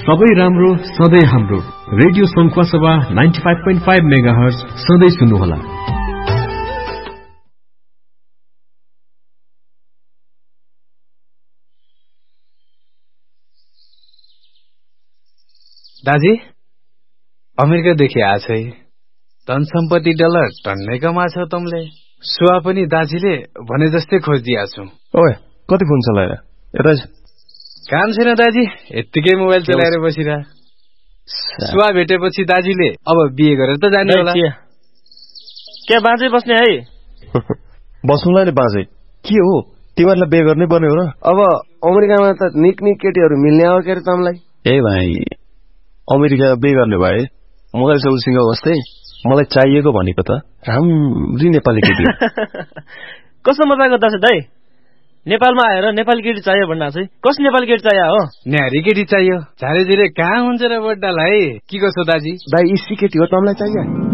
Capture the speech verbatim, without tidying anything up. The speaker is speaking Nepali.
सबै राम्रो सधैँ हाम्रो radio Sankhuwasabha ninety five point five mega hertz सधैँ सुन्नुहोला। दाजी अमेरिकादेखि आछ है, धन सम्पत्ति डलर टन्नै कमाछौ तमले। सुवा पनि दाजीले भने जस्तै खोजिदिया छु। ओए कति फोन चलाएर यता काम छैन दाजी, यत्तिकै मोबाइल चलाएर बसिरा। सुवा भेटेपछि दाजीले अब बिहे गरेर त जाने होला। क्या बाँझै बस्ने है? बस्नुलाई नै बाँझै के हो, तिमीहरूलाई बिहे गर्नै पर्ने हो र? अब अमेरिकामा त निक निक केटीहरू मिल्ने हो के अरे तमलाई? ए भाइ अमेरिका बिहे गर्ने भए मोबाइल चौसँग बस्दै मलाई चाहिएको भनेको त राम्री नेपाली केटी। कस्तो मजा गर्दा छ दाइ? नेपालमा आएर नेपाली केटी चाहियो भन्दा चाहिँ कस नेपाली केटी चाहियो हो? न्यारी केटी चाहियो। झारे झिरे कहाँ हुन्छ र बड्डालाई? के कसो दाजी? दाइ इसी केटी हो तमलाई चाहियो?